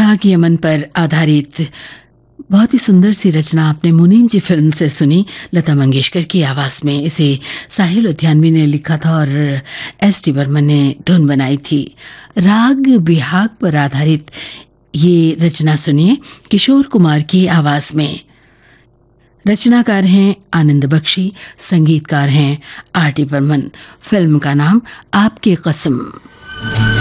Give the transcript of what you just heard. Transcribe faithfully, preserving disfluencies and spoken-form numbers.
विराग Yemen पर आधारित बहुत ही सुंदर सी रचना आपने मुनीम जी फिल्म से सुनी, लता मंगेशकर की आवाज़ में। इसे साहिल लुधियानवी ने लिखा था और एस टी बर्मन ने धुन बनाई थी। राग बिहाग पर आधारित ये रचना सुनिए किशोर कुमार की आवाज़ में। रचनाकार हैं आनंद बख्शी, संगीतकार हैं आर टी बर्मन। फिल्म का नाम आपकी कसम।